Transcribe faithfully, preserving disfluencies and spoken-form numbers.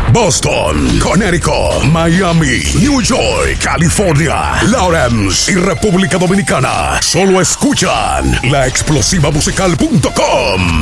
Boston, Connecticut, Miami, New York, California, Lawrence y República Dominicana. Solo escuchan la explosiva musical punto com.